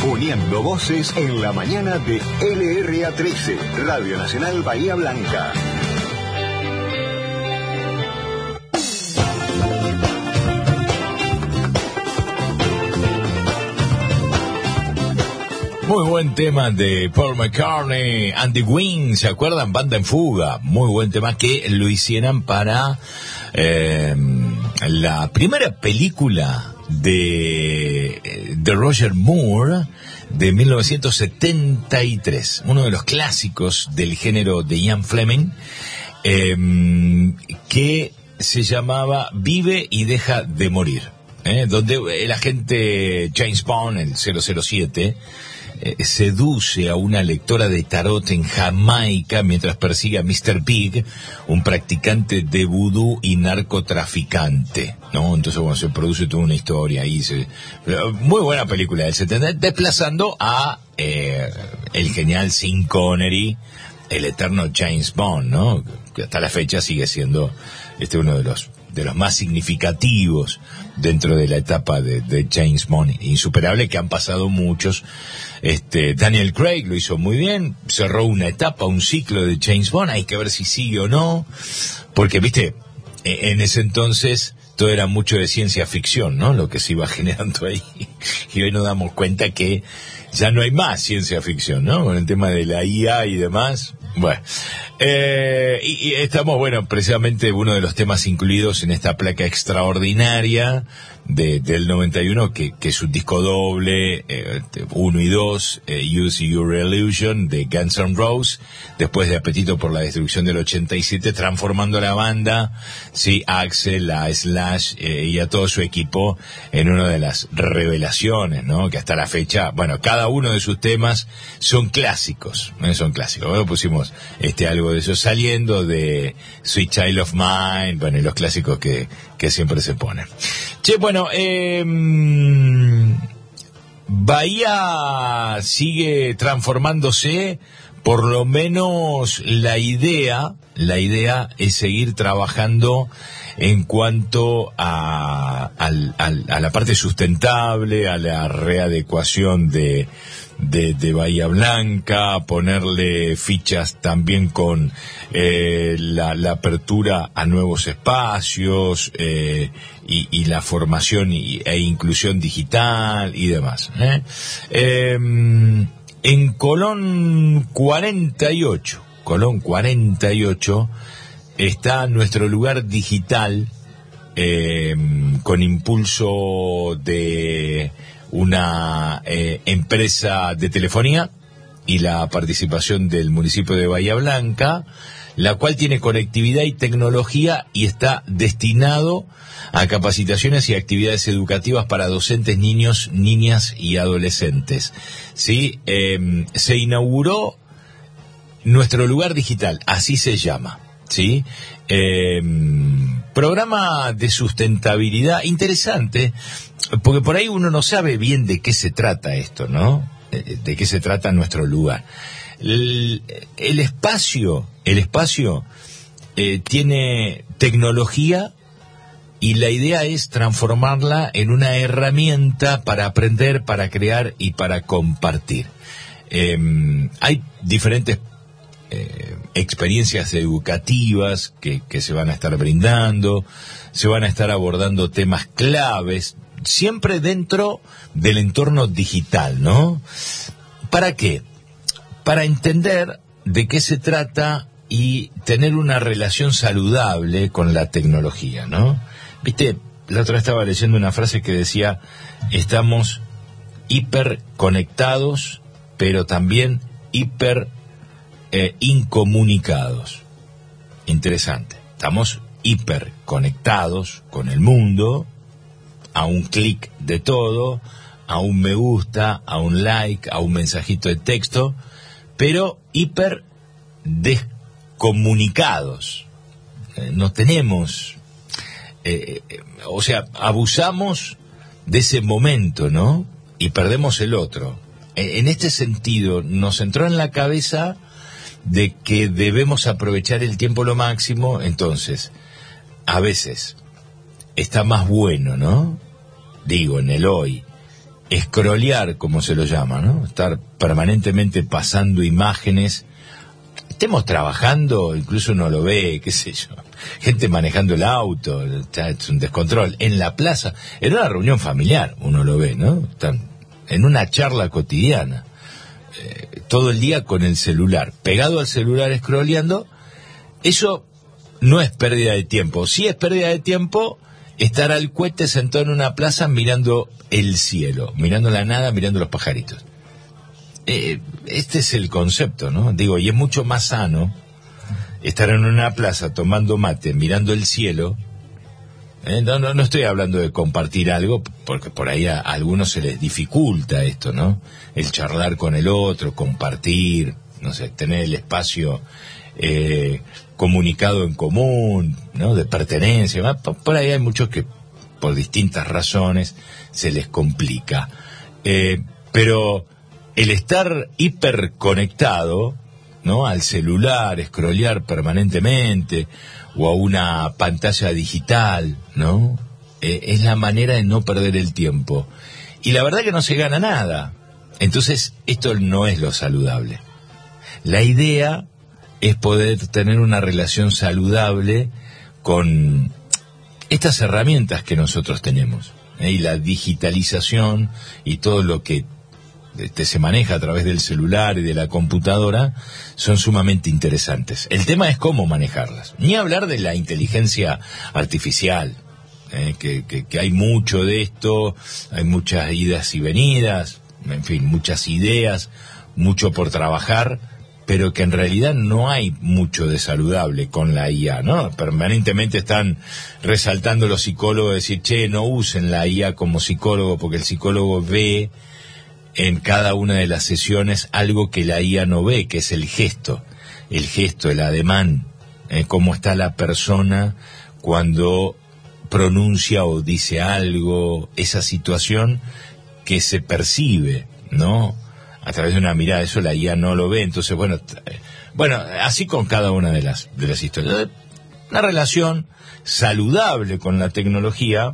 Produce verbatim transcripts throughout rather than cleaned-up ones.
uniendo voces en la mañana de L R A trece, Radio Nacional Bahía Blanca. Muy buen tema de Paul McCartney and the Wings, ¿se acuerdan? Banda en Fuga, muy buen tema que lo hicieran para eh, la primera película de, de Roger Moore de mil novecientos setenta y tres, uno de los clásicos del género de Ian Fleming, eh, que se llamaba Vive y deja de morir, eh, donde el agente James Bond, el cero cero siete, Eh, seduce a una lectora de tarot en Jamaica mientras persigue a mister Big, un practicante de vudú y narcotraficante, ¿no? Entonces, bueno, se produce toda una historia ahí. Se, muy buena película del setenta, desplazando a eh, el genial Sean Connery, el eterno James Bond, ¿no? Que hasta la fecha sigue siendo este uno de los de los más significativos dentro de la etapa de, de James Bond, insuperable, que han pasado muchos. Este, Daniel Craig lo hizo muy bien, cerró una etapa, un ciclo de James Bond, hay que ver si sigue o no, porque, viste, en ese entonces todo era mucho de ciencia ficción, ¿no? Lo que se iba generando ahí, y hoy nos damos cuenta que ya no hay más ciencia ficción, ¿no? Con el tema de la I A y demás. Bueno, eh, y, y estamos, bueno, precisamente uno de los temas incluidos en esta placa extraordinaria de, del noventa y uno, que, que es un disco doble, eh, uno y dos, eh, Use Your Illusion, de Guns N' Roses, después de Apetito por la Destrucción del ochenta y siete, transformando la banda, sí, Axel, a Slash eh, y a todo su equipo en una de las revelaciones, ¿no? Que hasta la fecha, bueno, cada uno de sus temas son clásicos, ¿no? Son clásicos. Bueno, pusimos este algo de eso, saliendo de Sweet Child of Mine, bueno, y los clásicos que, que siempre se ponen. Che, bueno, eh, Bahía sigue transformándose, por lo menos la idea, la idea es seguir trabajando en cuanto a, a, a, a la parte sustentable, a la readecuación de De, de Bahía Blanca, ponerle fichas también con eh, la, la apertura a nuevos espacios eh, y, y la formación y, e inclusión digital y demás. ¿eh? Eh, en Colón cuarenta y ocho, Colón cuarenta y ocho, está nuestro lugar digital eh, con impulso de una eh, empresa de telefonía y la participación del municipio de Bahía Blanca, la cual tiene conectividad y tecnología y está destinado a capacitaciones y actividades educativas para docentes, niños, niñas y adolescentes. ¿Sí? Eh, se inauguró nuestro lugar digital, así se llama, ¿sí? Eh, programa de sustentabilidad interesante, porque por ahí uno no sabe bien de qué se trata esto, ¿no? De, de qué se trata nuestro lugar. El, el espacio, el espacio eh, tiene tecnología y la idea es transformarla en una herramienta para aprender, para crear y para compartir. Eh, hay diferentes Eh, experiencias educativas que, que se van a estar brindando, se van a estar abordando temas claves, siempre dentro del entorno digital, ¿no? ¿Para qué? Para entender de qué se trata y tener una relación saludable con la tecnología, ¿no? Viste, la otra vez estaba leyendo una frase que decía, estamos hiperconectados, pero también hiper Eh, incomunicados. Interesante. Estamos hiperconectados con el mundo, a un clic de todo, a un me gusta, a un like, a un mensajito de texto, pero hiper descomunicados. Eh, no tenemos, eh, eh, o sea, abusamos de ese momento, ¿no? Y perdemos el otro. Eh, en este sentido, nos entró en la cabeza de que debemos aprovechar el tiempo lo máximo. Entonces, a veces está más bueno, ¿no? Digo, en el hoy, scrollear, como se lo llama, ¿no? Estar permanentemente pasando imágenes. Estemos trabajando, incluso uno lo ve, qué sé yo, gente manejando el auto, es un descontrol. En la plaza, en una reunión familiar, uno lo ve, ¿no? Están en una charla cotidiana, eh, todo el día con el celular, pegado al celular scrolleando. Eso no es pérdida de tiempo. Sí es pérdida de tiempo estar al cohete sentado en una plaza mirando el cielo, mirando la nada, mirando los pajaritos. Eh, este es el concepto, ¿no? Digo, y es mucho más sano estar en una plaza tomando mate, mirando el cielo. Eh, no, no, no estoy hablando de compartir algo, porque por ahí a, a algunos se les dificulta esto, ¿no? El charlar con el otro, compartir, no sé, tener el espacio eh, comunicado en común, ¿no? De pertenencia. Por ahí hay muchos que por distintas razones se les complica. Eh, pero el estar hiperconectado, ¿no? Al celular, scrollear permanentemente, o a una pantalla digital, ¿no? Eh, es la manera de no perder el tiempo. Y la verdad que no se gana nada. Entonces, esto no es lo saludable. La idea es poder tener una relación saludable con estas herramientas que nosotros tenemos, ¿eh? Y la digitalización y todo lo que este, se maneja a través del celular y de la computadora son sumamente interesantes. El tema es cómo manejarlas. Ni hablar de la inteligencia artificial, ¿eh? que, que, que hay mucho de esto, hay muchas idas y venidas, en fin, muchas ideas, mucho por trabajar, pero que en realidad no hay mucho de saludable con la I A, ¿no? Permanentemente están resaltando los psicólogos, decir, che, no usen la I A como psicólogo, porque el psicólogo ve en cada una de las sesiones algo que la I A no ve, que es el gesto, el gesto, el ademán, eh, cómo está la persona cuando pronuncia o dice algo, esa situación que se percibe, ¿no? A través de una mirada, eso la I A no lo ve. Entonces, bueno, bueno, así con cada una de las de las historias. Una relación saludable con la tecnología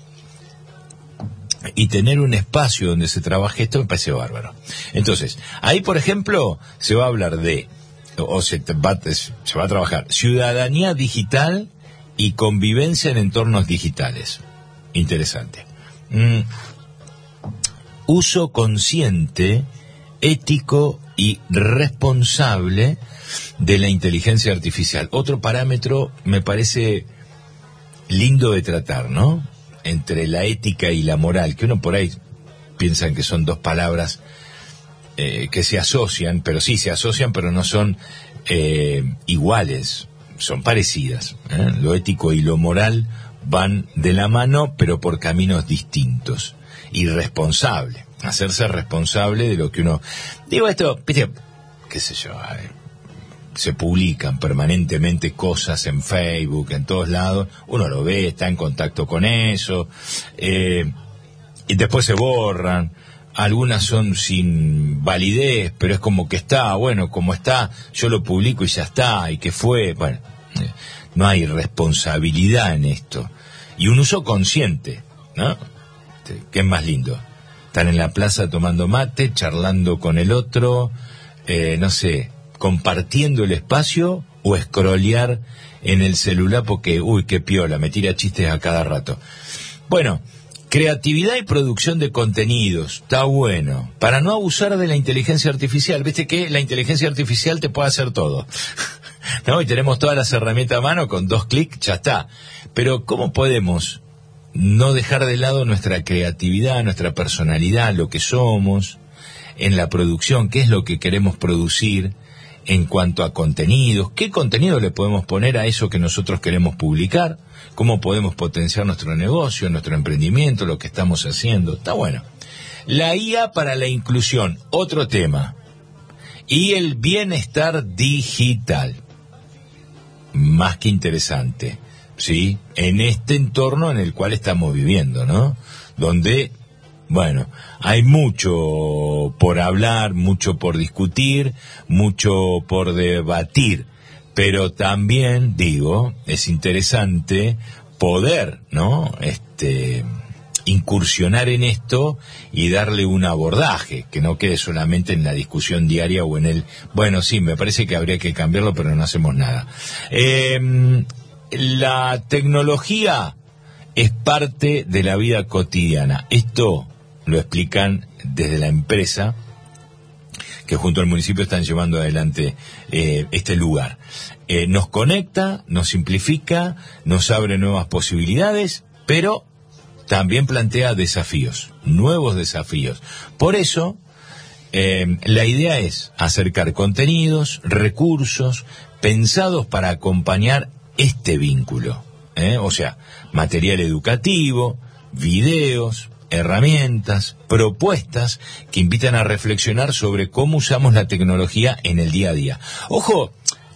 y tener un espacio donde se trabaje esto me parece bárbaro. Entonces, ahí, por ejemplo, se va a hablar de, o se va, se va a trabajar ciudadanía digital y convivencia en entornos digitales. Interesante. Mm. Uso consciente, ético y responsable de la inteligencia artificial. Otro parámetro me parece lindo de tratar, ¿no? Entre la ética y la moral, que uno por ahí piensa que son dos palabras eh, que se asocian, pero sí se asocian, pero no son eh, iguales, son parecidas, ¿eh? Lo ético y lo moral van de la mano, pero por caminos distintos. Y responsable, hacerse responsable de lo que uno... Digo esto, viste, qué sé yo, a ver, se publican permanentemente cosas en Facebook, en todos lados, uno lo ve, está en contacto con eso, eh, y después se borran, algunas son sin validez, pero es como que está, bueno, como está, yo lo publico y ya está, y que fue, bueno, eh, no hay responsabilidad en esto, y un uso consciente, ¿no? ¿Qué es más lindo? Estar en la plaza tomando mate, charlando con el otro, eh, no sé, compartiendo el espacio, o scrollear en el celular porque, uy, qué piola, me tira chistes a cada rato. Bueno, creatividad y producción de contenidos, está bueno, para no abusar de la inteligencia artificial. Viste que la inteligencia artificial te puede hacer todo, ¿no? Y tenemos todas las herramientas a mano, con dos clics ya está. Pero ¿cómo podemos no dejar de lado nuestra creatividad, nuestra personalidad, lo que somos en la producción? ¿Qué es lo que queremos producir en cuanto a contenidos? ¿Qué contenido le podemos poner a eso que nosotros queremos publicar? ¿Cómo podemos potenciar nuestro negocio, nuestro emprendimiento, lo que estamos haciendo? Está bueno. La I A para la inclusión, otro tema. Y el bienestar digital, más que interesante, ¿sí? En este entorno en el cual estamos viviendo, ¿no? Donde, bueno, hay mucho por hablar, mucho por discutir, mucho por debatir, pero también, digo, es interesante poder, ¿no? Este, incursionar en esto y darle un abordaje, que no quede solamente en la discusión diaria o en el, bueno, sí, me parece que habría que cambiarlo, pero no hacemos nada. Eh, la tecnología es parte de la vida cotidiana. Esto lo explican desde la empresa, que junto al municipio están llevando adelante eh, este lugar. Eh, nos conecta, nos simplifica, nos abre nuevas posibilidades, pero también plantea desafíos, nuevos desafíos. Por eso, eh, la idea es acercar contenidos, recursos, pensados para acompañar este vínculo. ¿eh? O sea, material educativo, videos, herramientas, propuestas que invitan a reflexionar sobre cómo usamos la tecnología en el día a día. Ojo,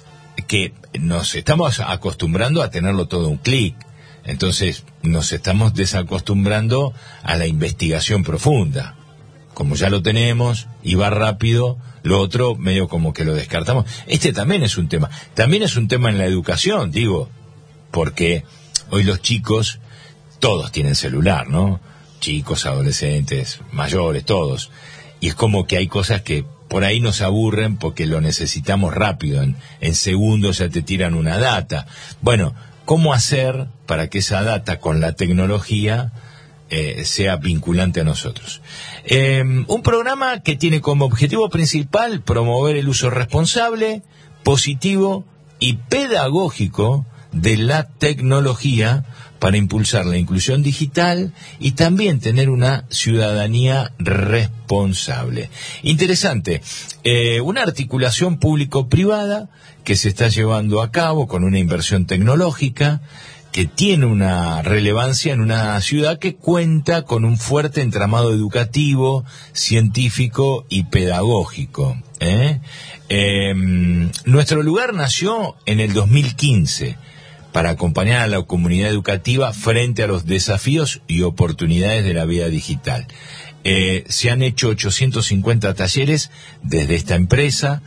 que nos estamos acostumbrando a tenerlo todo a un clic. Entonces nos estamos desacostumbrando a la investigación profunda. Como ya lo tenemos y va rápido, lo otro medio como que lo descartamos. Este también es un tema. También es un tema en la educación, digo, porque hoy los chicos, todos tienen celular, ¿no? Chicos, adolescentes, mayores, todos. Y es como que hay cosas que por ahí nos aburren porque lo necesitamos rápido. En, en segundos ya te tiran una data. Bueno, ¿cómo hacer para que esa data con la tecnología eh, sea vinculante a nosotros? Eh, un programa que tiene como objetivo principal promover el uso responsable, positivo y pedagógico de la tecnología para impulsar la inclusión digital y también tener una ciudadanía responsable. Interesante, eh, una articulación público-privada que se está llevando a cabo con una inversión tecnológica que tiene una relevancia en una ciudad que cuenta con un fuerte entramado educativo, científico y pedagógico. ¿eh? Eh, nuestro lugar nació en el dos mil quince para acompañar a la comunidad educativa frente a los desafíos y oportunidades de la vida digital. Eh, se han hecho ochocientos cincuenta talleres desde esta empresa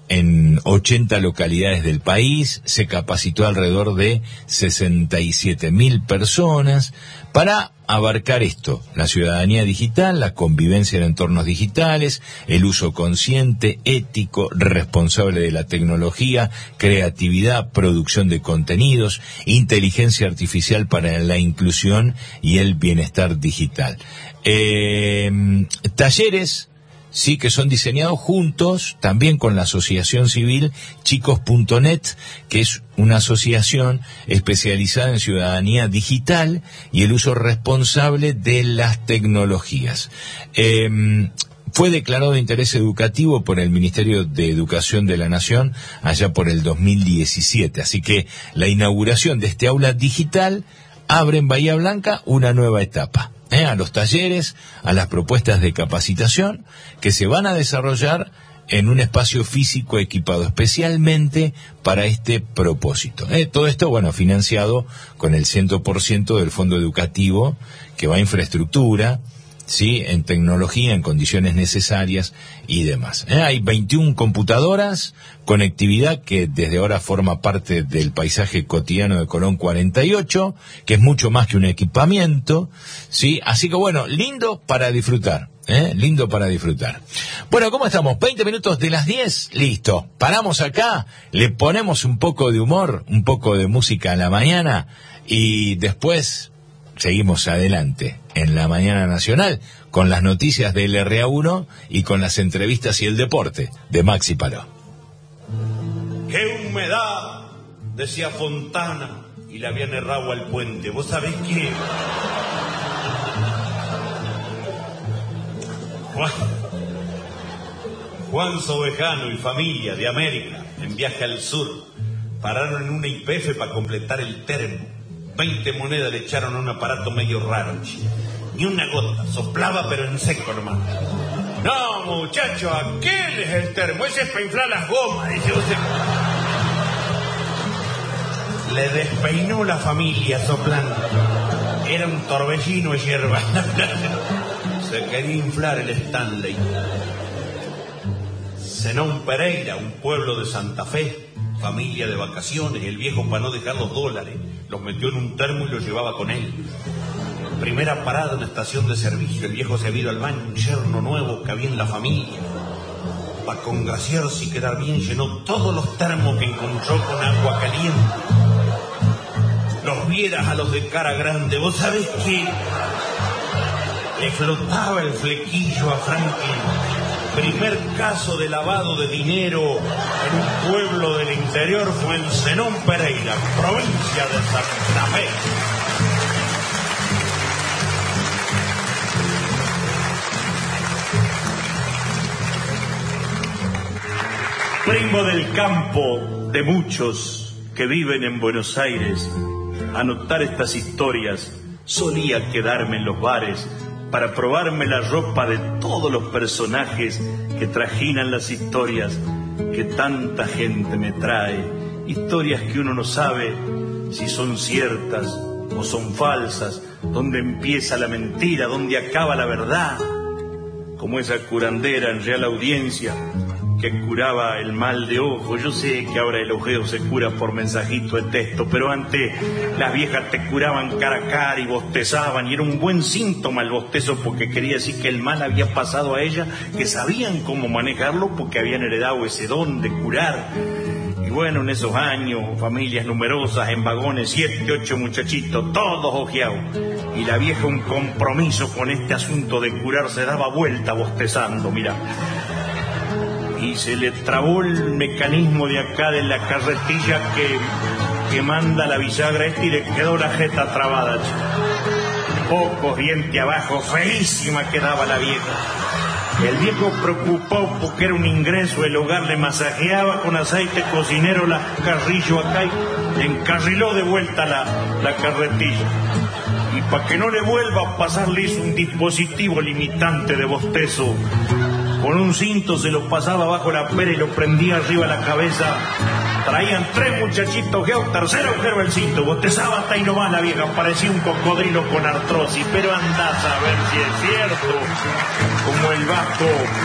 en ochenta localidades del país, se capacitó alrededor de sesenta y siete mil personas para abarcar esto, la ciudadanía digital, la convivencia en entornos digitales, el uso consciente, ético, responsable de la tecnología, creatividad, producción de contenidos, inteligencia artificial para la inclusión y el bienestar digital. Eh, talleres sí que son diseñados juntos también con la asociación civil chicos punto net, que es una asociación especializada en ciudadanía digital y el uso responsable de las tecnologías. Eh, fue declarado de interés educativo por el Ministerio de Educación de la Nación allá por el dos mil diecisiete, así que la inauguración de este aula digital abre en Bahía Blanca una nueva etapa. Eh, a los talleres, a las propuestas de capacitación que se van a desarrollar en un espacio físico equipado especialmente para este propósito. Eh, todo esto, bueno, financiado con el cien por ciento del fondo educativo que va a infraestructura, sí, en tecnología, en condiciones necesarias y demás. Eh, hay veintiuna computadoras, conectividad que desde ahora forma parte del paisaje cotidiano de Colón cuarenta y ocho, que es mucho más que un equipamiento, sí, así que bueno, lindo para disfrutar. ¿Eh? Lindo para disfrutar. Bueno, ¿cómo estamos? veinte minutos de las diez, listo. Paramos acá, le ponemos un poco de humor, un poco de música a la mañana y después seguimos adelante en la Mañana Nacional con las noticias del R A uno y con las entrevistas y el deporte de Maxi Paló. ¡Qué humedad! Decía Fontana y le habían errado al puente. ¿Vos sabés qué? Juan, Juan Sobejano y familia de América en viaje al sur pararon en una I P F para completar el termo. Veinte monedas le echaron a un aparato medio raro. Ni una gota, soplaba pero en seco nomás. No, muchacho, aquel es el termo, ese es para inflar las gomas, dice usted. Le despeinó la familia soplando. Era un torbellino de hierba. Se quería inflar el Stanley. Zenón Pereira, un pueblo de Santa Fe, familia de vacaciones, el viejo para no dejar los dólares, los metió en un termo y los llevaba con él. Primera parada en la estación de servicio. El viejo se había ido al baño, un yerno nuevo que había en la familia. Para congraciarse y quedar bien, llenó todos los termos que encontró con agua caliente. Los vieras a los de cara grande. ¿Vos sabés qué? Le flotaba el flequillo a Franklin. Primer caso de lavado de dinero en un pueblo del interior fue en Zenón Pereira, provincia de Santa Fe. Primo del campo de muchos que viven en Buenos Aires, anotar estas historias solía quedarme en los bares para probarme la ropa de todos los personajes que trajinan las historias que tanta gente me trae. Historias que uno no sabe si son ciertas o son falsas, dónde empieza la mentira, dónde acaba la verdad. Como esa curandera en Real Audiencia que curaba el mal de ojo. Yo sé que ahora el ojeo se cura por mensajito de texto, pero antes las viejas te curaban cara a cara y bostezaban, y era un buen síntoma el bostezo, porque quería decir que el mal había pasado a ella, que sabían cómo manejarlo porque habían heredado ese don de curar. Y bueno, en esos años, familias numerosas, en vagones, siete, ocho muchachitos, todos ojeados. Y la vieja, un compromiso con este asunto de curar, se daba vuelta bostezando, mira. Y se le trabó el mecanismo de acá de la carretilla que, que manda la bisagra esta, y le quedó la jeta trabada. Pocos dientes abajo, feísima quedaba la vieja. El viejo, preocupado porque era un ingreso, el hogar le masajeaba con aceite cocinero la carrillo acá y le encarriló de vuelta la, la carretilla. Y para que no le vuelva a pasar, le hizo un dispositivo limitante de bostezo. Con un cinto se lo pasaba bajo la pera y lo prendía arriba de la cabeza. Traían tres muchachitos ojeados, tercer agujero el cinto. Bostezaba hasta ahí nomás la vieja, parecía un cocodrilo con artrosis. Pero andás a ver si es cierto. Como el vasco,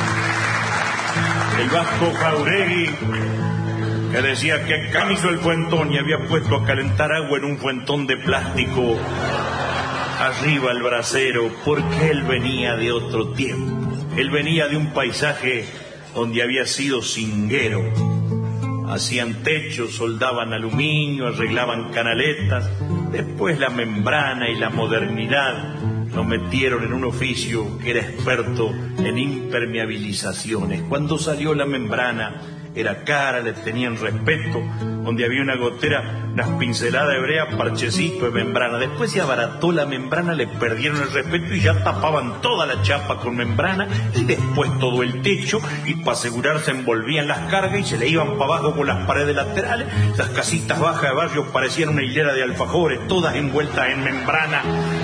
el vasco Jauregui, que decía que camisó el fuentón y había puesto a calentar agua en un fuentón de plástico arriba el brasero, porque él venía de otro tiempo. Él venía de un paisaje donde había sido cinguero. Hacían techos, soldaban aluminio, arreglaban canaletas. Después la membrana y la modernidad lo metieron en un oficio que era experto en impermeabilizaciones. Cuando salió la membrana era cara, le tenían respeto. Donde había una gotera, unas pinceladas hebreas, parchecito de membrana. Después se abarató la membrana, le perdieron el respeto y ya tapaban toda la chapa con membrana, y después todo el techo, y para asegurarse envolvían las cargas y se le iban para abajo por las paredes laterales. Las casitas bajas de barrio parecían una hilera de alfajores, todas envueltas en membrana.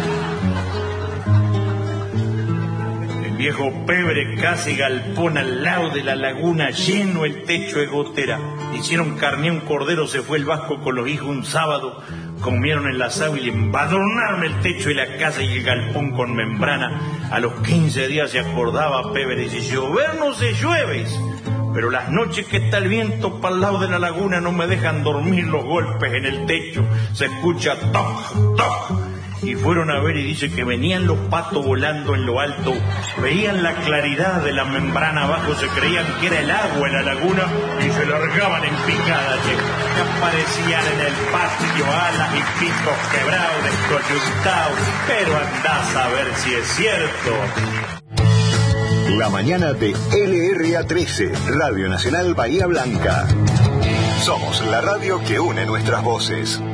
Viejo pebre, casi galpón al lado de la laguna, lleno el techo de gotera. Hicieron carne a un cordero, se fue el vasco con los hijos un sábado, comieron el asado y le embadurnaron el techo y la casa y el galpón con membrana. A los quince días se acordaba pebre y dice: llover no se llueve, pero las noches que está el viento para el lado de la laguna no me dejan dormir los golpes en el techo. Se escucha toc, toc. Y fueron a ver y dice que venían los patos volando en lo alto, veían la claridad de la membrana abajo, se creían que era el agua en la laguna y se largaban en picada, che. Que aparecían en el patio alas y picos quebrados, descoyuntados, pero andás a ver si es cierto. La mañana de L R A trece, Radio Nacional Bahía Blanca. Somos la radio que une nuestras voces.